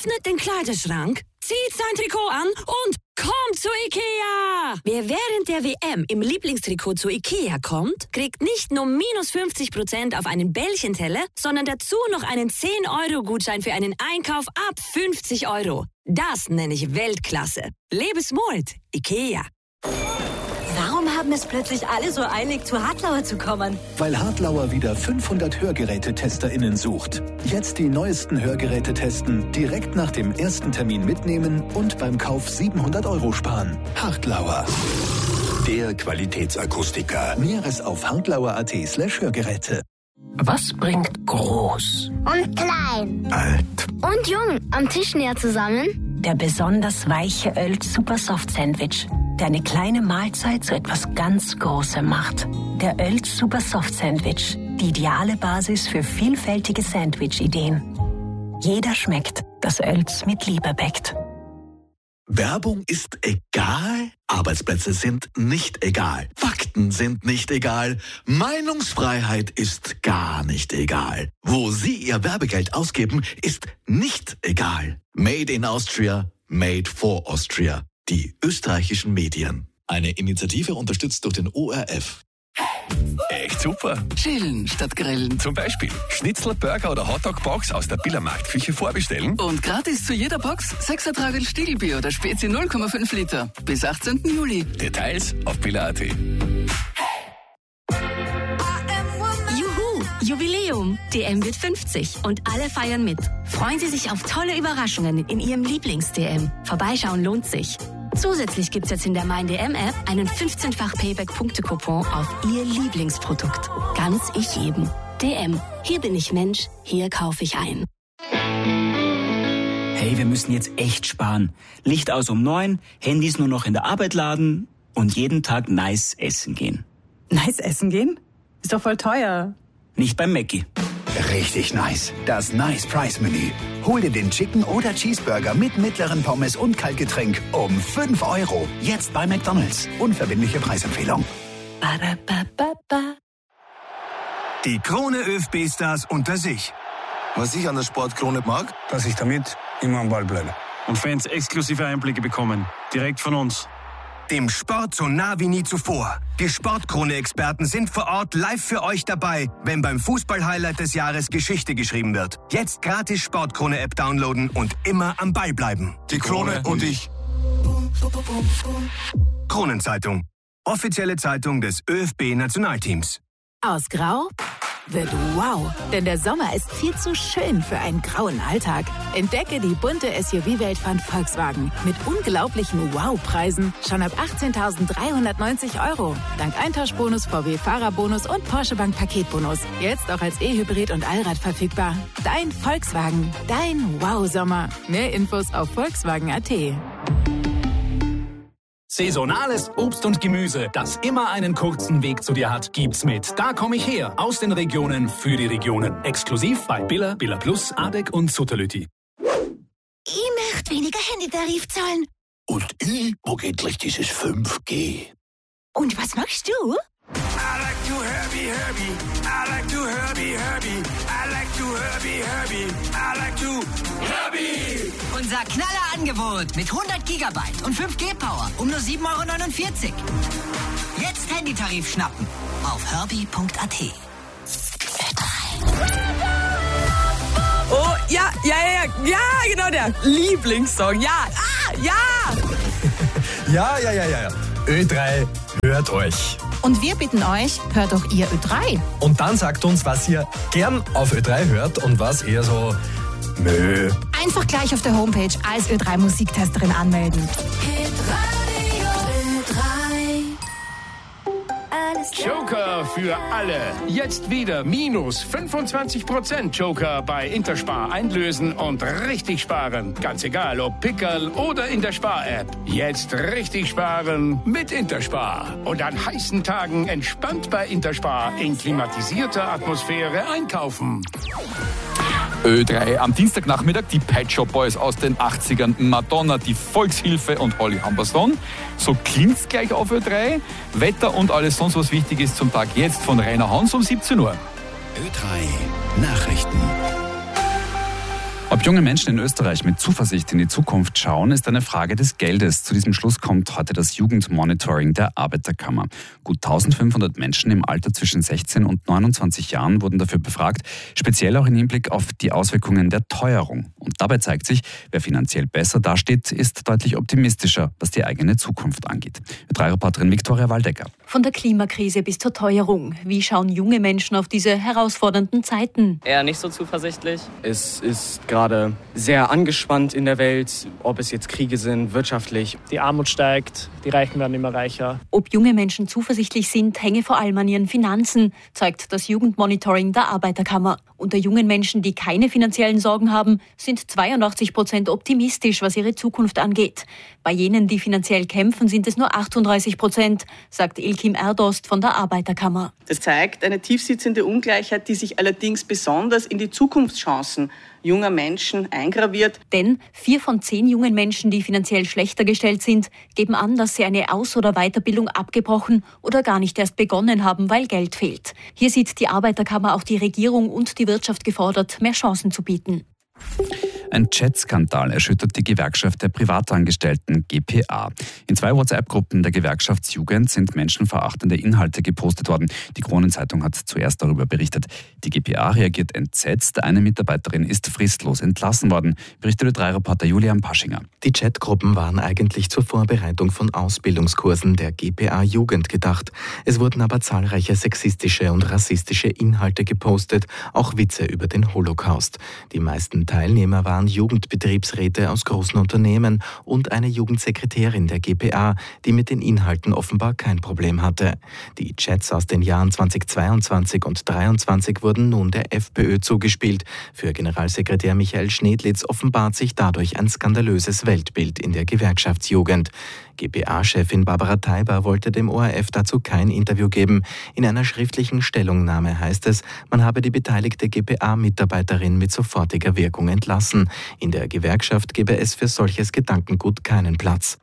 öffnet den Kleiderschrank, zieht sein Trikot an und kommt zu Ikea! Wer während der WM im Lieblingstrikot zu Ikea kommt, kriegt nicht nur minus 50% auf einen Bällchenteller, sondern dazu noch einen 10-Euro-Gutschein für einen Einkauf ab 50 Euro. Das nenne ich Weltklasse. Lebensmut, Ikea. Warum haben es plötzlich alle so eilig, zu Hartlauer zu kommen? Weil Hartlauer wieder 500 HörgerätetesterInnen sucht. Jetzt die neuesten Hörgeräte testen, direkt nach dem ersten Termin mitnehmen und beim Kauf 700 Euro sparen. Hartlauer. Der Qualitätsakustiker. Näheres auf hartlauer.at/Hörgeräte. Was bringt groß und klein, Alt und jung am Tisch näher zusammen? Der besonders weiche Ölt Super Soft Sandwich, der eine kleine Mahlzeit zu etwas ganz Großem macht. Der Ölt Super Soft Sandwich, die ideale Basis für vielfältige Sandwich-Ideen. Jeder schmeckt, das Ölts mit Liebe bäckt. Werbung ist egal, Arbeitsplätze sind nicht egal, Fakten sind nicht egal, Meinungsfreiheit ist gar nicht egal. Wo Sie Ihr Werbegeld ausgeben, ist nicht egal. Made in Austria, made for Austria. Die österreichischen Medien. Eine Initiative unterstützt durch den ORF. Echt super. Chillen statt grillen. Zum Beispiel Schnitzel, Burger oder Hotdog-Box aus der Billermarktküche vorbestellen. Und gratis zu jeder Box 6er Tragel Stiegelbier oder Spezi 0,5 Liter. Bis 18. Juli. Details auf biller.at. Juhu, Jubiläum. DM wird 50 und alle feiern mit. Freuen Sie sich auf tolle Überraschungen in Ihrem Lieblings-DM. Vorbeischauen lohnt sich. Zusätzlich gibt's jetzt in der Mein DM-App einen 15-fach Payback-Punkte-Coupon auf Ihr Lieblingsprodukt. Ganz ich jedem. DM. Hier bin ich Mensch, hier kaufe ich ein. Hey, wir müssen jetzt echt sparen. Licht aus um 9, Handys nur noch in der Arbeit laden und jeden Tag nice essen gehen. Nice essen gehen? Ist doch voll teuer. Nicht beim Mackie. Richtig nice. Das Nice Price Menü. Hol dir den Chicken oder Cheeseburger mit mittleren Pommes und Kaltgetränk um 5 Euro. Jetzt bei McDonald's. Unverbindliche Preisempfehlung. Die Krone ÖFB-Stars unter sich. Was ich an der Sportkrone mag, dass ich damit immer am Ball bleibe. Und Fans exklusive Einblicke bekommen. Direkt von uns. Dem Sport so nah wie nie zuvor. Die Sportkrone-Experten sind vor Ort live für euch dabei, wenn beim Fußball-Highlight des Jahres Geschichte geschrieben wird. Jetzt gratis Sportkrone-App downloaden und immer am Ball bleiben. Die Krone und ich. Kronenzeitung. Offizielle Zeitung des ÖFB-Nationalteams. Aus Grau wird wow, denn der Sommer ist viel zu schön für einen grauen Alltag. Entdecke die bunte SUV-Welt von Volkswagen mit unglaublichen Wow-Preisen schon ab 18.390 €. Dank Eintauschbonus, VW-Fahrerbonus und Porsche Bank Paketbonus. Jetzt auch als E-Hybrid und Allrad verfügbar. Dein Volkswagen, dein Wow-Sommer. Mehr Infos auf Volkswagen.at. Saisonales Obst und Gemüse, das immer einen kurzen Weg zu dir hat, gibt's mit Da komm ich her, aus den Regionen für die Regionen. Exklusiv bei Billa, Billa Plus, Adek und Sutterlüti. Ich möchte weniger Handytarif zahlen. Und ich mag endlich dieses 5G. Und was magst du? I like to Herbie. I like to Herbie. I like to Herbie. I like to Herbie. Unser Knallerangebot mit 100 Gigabyte und 5G-Power um nur 7,49 €. Jetzt Handytarif schnappen auf herbie.at. Oh, ja, genau der Lieblingssong. Ja. Ja. Ö3 hört euch. Und wir bitten euch, hört doch ihr Ö3. Und dann sagt uns, was ihr gern auf Ö3 hört und was eher so nö. Einfach gleich auf der Homepage als Ö3 Musiktesterin anmelden. Joker für alle. Jetzt wieder minus 25% Joker bei Interspar einlösen und richtig sparen. Ganz egal, ob Pickerl oder in der Spar-App. Jetzt richtig sparen mit Interspar. Und an heißen Tagen entspannt bei Interspar in klimatisierter Atmosphäre einkaufen. Ö3 am Dienstagnachmittag die Pet Shop Boys aus den 80ern, Madonna, die Volkshilfe und Holly Humberstone. So klingt's gleich auf Ö3. Wetter und alles sonst, was wichtig ist zum Tag jetzt von Rainer Hans um 17 Uhr. Ö3 Nachrichten. Ob junge Menschen in Österreich mit Zuversicht in die Zukunft schauen, ist eine Frage des Geldes. Zu diesem Schluss kommt heute das Jugendmonitoring der Arbeiterkammer. Gut 1500 Menschen im Alter zwischen 16 und 29 Jahren wurden dafür befragt, speziell auch im Hinblick auf die Auswirkungen der Teuerung. Und dabei zeigt sich, wer finanziell besser dasteht, ist deutlich optimistischer, was die eigene Zukunft angeht. Ö3-Reporterin Viktoria Waldecker. Von der Klimakrise bis zur Teuerung. Wie schauen junge Menschen auf diese herausfordernden Zeiten? Eher nicht so zuversichtlich. Es ist gerade sehr angespannt in der Welt, ob es jetzt Kriege sind, wirtschaftlich. Die Armut steigt, die Reichen werden immer reicher. Ob junge Menschen zuversichtlich sind, hänge vor allem an ihren Finanzen, zeigt das Jugendmonitoring der Arbeiterkammer. Unter jungen Menschen, die keine finanziellen Sorgen haben, sind 82% optimistisch, was ihre Zukunft angeht. Bei jenen, die finanziell kämpfen, sind es nur 38%, sagt Ilkim Erdost von der Arbeiterkammer. Das zeigt eine tiefsitzende Ungleichheit, die sich allerdings besonders in die Zukunftschancen junger Menschen eingraviert. Denn 4 von 10 jungen Menschen, die finanziell schlechter gestellt sind, geben an, dass sie eine Aus- oder Weiterbildung abgebrochen oder gar nicht erst begonnen haben, weil Geld fehlt. Hier sieht die Arbeiterkammer auch die Regierung und die Wirtschaft gefordert, mehr Chancen zu bieten. Ein Chat-Skandal erschüttert die Gewerkschaft der Privatangestellten GPA. In 2 WhatsApp-Gruppen der Gewerkschaftsjugend sind menschenverachtende Inhalte gepostet worden. Die Kronenzeitung hat zuerst darüber berichtet. Die GPA reagiert entsetzt. Eine Mitarbeiterin ist fristlos entlassen worden, berichtet Ö3-Reporter Julian Paschinger. Die Chatgruppen waren eigentlich zur Vorbereitung von Ausbildungskursen der GPA-Jugend gedacht. Es wurden aber zahlreiche sexistische und rassistische Inhalte gepostet, auch Witze über den Holocaust. Die meisten Teilnehmer waren Jugendbetriebsräte aus großen Unternehmen und eine Jugendsekretärin der GPA, die mit den Inhalten offenbar kein Problem hatte. Die Chats aus den Jahren 2022 und 2023 wurden nun der FPÖ zugespielt. Für Generalsekretär Michael Schnedlitz offenbart sich dadurch ein skandalöses Weltbild in der Gewerkschaftsjugend. GPA-Chefin Barbara Teiber wollte dem ORF dazu kein Interview geben. In einer schriftlichen Stellungnahme heißt es, man habe die beteiligte GPA-Mitarbeiterin mit sofortiger Wirkung entlassen. In der Gewerkschaft gebe es für solches Gedankengut keinen Platz.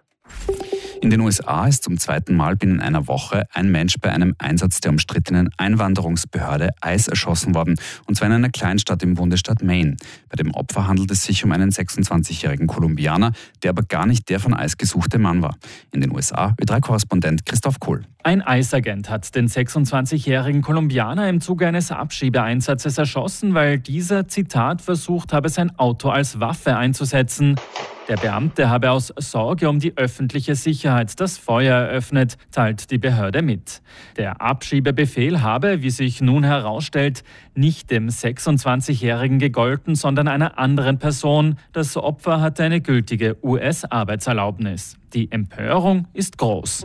In den USA ist zum 2. Mal binnen einer Woche ein Mensch bei einem Einsatz der umstrittenen Einwanderungsbehörde ICE erschossen worden, und zwar in einer Kleinstadt im Bundesstaat Maine. Bei dem Opfer handelt es sich um einen 26-jährigen Kolumbianer, der aber gar nicht der von ICE gesuchte Mann war. In den USA Ö3-Korrespondent Christoph Kohl. Ein ICE-Agent hat den 26-jährigen Kolumbianer im Zuge eines Abschiebeeinsatzes erschossen, weil dieser, Zitat, versucht habe, sein Auto als Waffe einzusetzen. Der Beamte habe aus Sorge um die öffentliche Sicherheit das Feuer eröffnet, teilt die Behörde mit. Der Abschiebebefehl habe, wie sich nun herausstellt, nicht dem 26-Jährigen gegolten, sondern einer anderen Person. Das Opfer hatte eine gültige US-Arbeitserlaubnis. Die Empörung ist groß.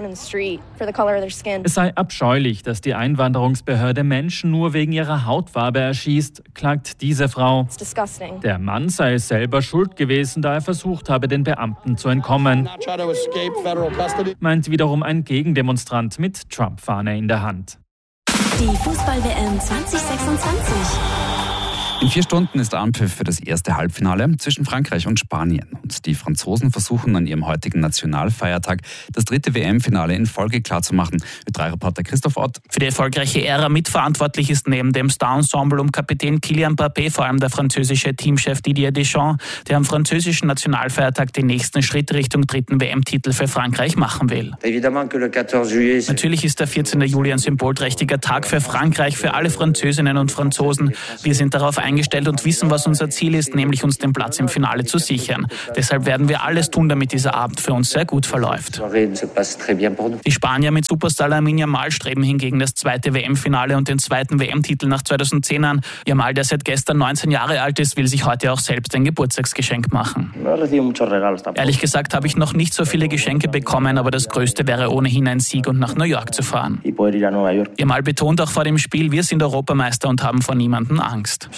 Es sei abscheulich, dass die Einwanderungsbehörde Menschen nur wegen ihrer Hautfarbe erschießt, klagt diese Frau. Der Mann sei selber schuld gewesen, da er versucht habe, den Beamten zu entkommen, meint wiederum ein Gegendemonstrant mit Trump-Fahne in der Hand. Die Fußball-WM 2026. In 4 Stunden ist Anpfiff für das erste Halbfinale zwischen Frankreich und Spanien. Und die Franzosen versuchen an ihrem heutigen Nationalfeiertag das 3. WM-Finale in Folge klarzumachen. Ö3-Reporter Christoph Ott. Für die erfolgreiche Ära mitverantwortlich ist neben dem Star-Ensemble um Kapitän Kylian Mbappé vor allem der französische Teamchef Didier Deschamps, der am französischen Nationalfeiertag den nächsten Schritt Richtung 3. WM-Titel für Frankreich machen will. Natürlich ist der 14. Juli ein symbolträchtiger Tag für Frankreich, für alle Französinnen und Franzosen. Wir sind darauf eingestellt und wissen, was unser Ziel ist, nämlich uns den Platz im Finale zu sichern. Deshalb werden wir alles tun, damit dieser Abend für uns sehr gut verläuft. Die Spanier mit Superstar Lamine Yamal streben hingegen das 2. WM-Finale und den 2. WM-Titel nach 2010 an. Yamal, der seit gestern 19 Jahre alt ist, will sich heute auch selbst ein Geburtstagsgeschenk machen. Ehrlich gesagt habe ich noch nicht so viele Geschenke bekommen, aber das Größte wäre ohnehin ein Sieg und nach New York zu fahren. Yamal betont auch vor dem Spiel, wir sind Europameister und haben vor niemandem Angst.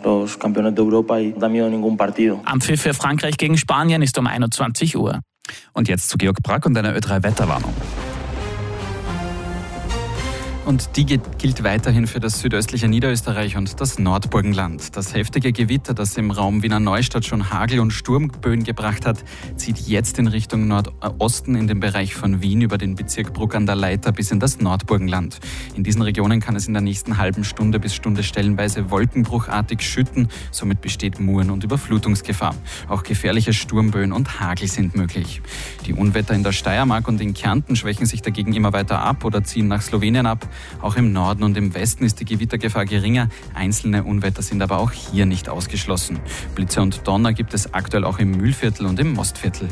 Anpfiff für Frankreich gegen Spanien ist um 21 Uhr. Und jetzt zu Georg Brack und einer Ö3-Wetterwarnung. Und die gilt weiterhin für das südöstliche Niederösterreich und das Nordburgenland. Das heftige Gewitter, das im Raum Wiener Neustadt schon Hagel und Sturmböen gebracht hat, zieht jetzt in Richtung Nordosten in den Bereich von Wien über den Bezirk Bruck an der Leitha bis in das Nordburgenland. In diesen Regionen kann es in der nächsten halben Stunde bis Stunde stellenweise wolkenbruchartig schütten. Somit besteht Muren- und Überflutungsgefahr. Auch gefährliche Sturmböen und Hagel sind möglich. Die Unwetter in der Steiermark und in Kärnten schwächen sich dagegen immer weiter ab oder ziehen nach Slowenien ab. Auch im Norden und im Westen ist die Gewittergefahr geringer. Einzelne Unwetter sind aber auch hier nicht ausgeschlossen. Blitze und Donner gibt es aktuell auch im Mühlviertel und im Mostviertel.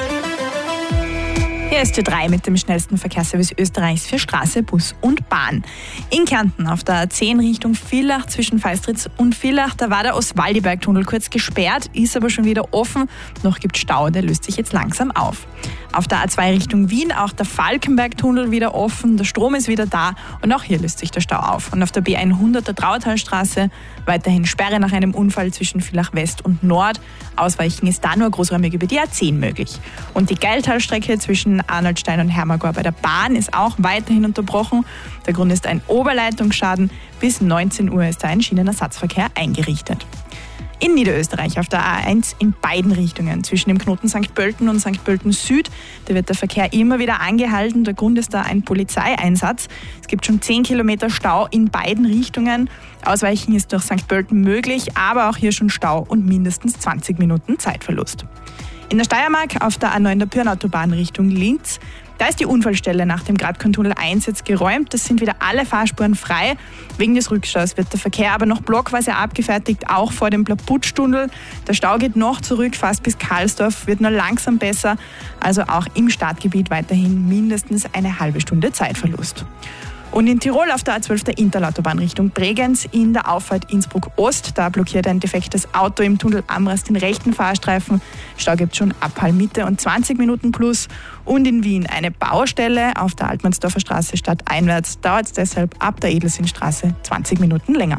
Hier ist Ö3 mit dem schnellsten Verkehrsservice Österreichs für Straße, Bus und Bahn. In Kärnten auf der A10 Richtung Villach zwischen Feistritz und Villach, da war der Oswaldiberg-Tunnel kurz gesperrt, ist aber schon wieder offen. Noch gibt Stau, der löst sich jetzt langsam auf. Auf der A2 Richtung Wien auch der Falkenberg-Tunnel wieder offen, der Strom ist wieder da und auch hier löst sich der Stau auf. Und auf der B100 der Trauertalstraße weiterhin Sperre nach einem Unfall zwischen Villach West und Nord. Ausweichen ist da nur großräumig über die A10 möglich. Und die Geiltalstrecke zwischen Arnoldstein und Hermagor bei der Bahn ist auch weiterhin unterbrochen. Der Grund ist ein Oberleitungsschaden. Bis 19 Uhr ist da ein Schienenersatzverkehr eingerichtet. In Niederösterreich auf der A1 in beiden Richtungen, zwischen dem Knoten St. Pölten und St. Pölten Süd, da wird der Verkehr immer wieder angehalten. Der Grund ist da ein Polizeieinsatz. Es gibt schon 10 Kilometer Stau in beiden Richtungen. Ausweichen ist durch St. Pölten möglich, aber auch hier schon Stau und mindestens 20 Minuten Zeitverlust. In der Steiermark auf der A9 der Pirnautobahn Richtung Linz, da ist die Unfallstelle nach dem Gradkorntunnel 1 jetzt geräumt. Das sind wieder alle Fahrspuren frei. Wegen des Rückstaus wird der Verkehr aber noch blockweise abgefertigt, auch vor dem Plaputsch-Tunnel. Der Stau geht noch zurück, fast bis Karlsdorf, wird nur langsam besser. Also auch im Stadtgebiet weiterhin mindestens eine halbe Stunde Zeitverlust. Und in Tirol auf der A12 der Interlautobahn Richtung Bregenz in der Auffahrt Innsbruck-Ost. Da blockiert ein defektes Auto im Tunnel Amras den rechten Fahrstreifen. Stau gibt es schon ab Hallmitte und 20 Minuten plus. Und in Wien eine Baustelle auf der Altmannsdorfer Straße stadteinwärts. Dauert es deshalb ab der Edelsinnstraße 20 Minuten länger.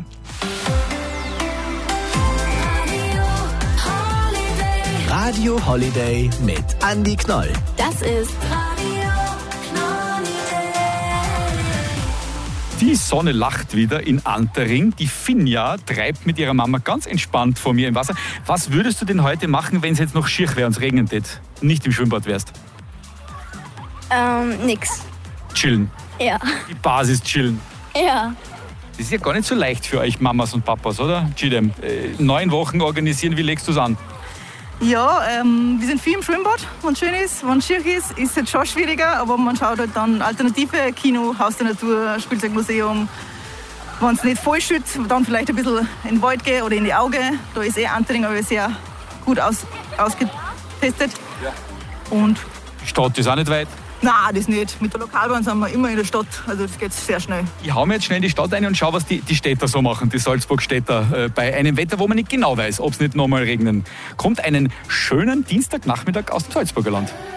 Radio Holiday mit Andi Knoll. Das ist Die Sonne lacht wieder in Antering. Die Finja treibt mit ihrer Mama ganz entspannt vor mir im Wasser. Was würdest du denn heute machen, wenn es jetzt noch schier wäre und es regnet hätte? Nicht im Schwimmbad wärst? Nix. Chillen. Ja. Die Basis chillen. Ja. Das ist ja gar nicht so leicht für euch Mamas und Papas, oder? Chidem, 9 Wochen organisieren, wie legst du es an? Ja, wir sind viel im Schwimmbad, wenn es schön ist. Wenn es schier ist, ist es jetzt schon schwieriger, aber man schaut halt dann Alternative, Kino, Haus der Natur, Spielzeugmuseum. Wenn es nicht voll schützt, dann vielleicht ein bisschen in den Wald gehen oder in die Augen. Da ist Antering aber sehr gut ausgetestet. Ja. Und die Stadt ist auch nicht weit? Nein, das nicht. Mit der Lokalbahn sind wir immer in der Stadt, also das geht sehr schnell. Ich hau mir jetzt schnell in die Stadt rein und schau, was die Städter so machen, die Salzburg-Städter, bei einem Wetter, wo man nicht genau weiß, ob es nicht nochmal regnen. Kommt einen schönen Dienstagnachmittag aus dem Salzburger Land.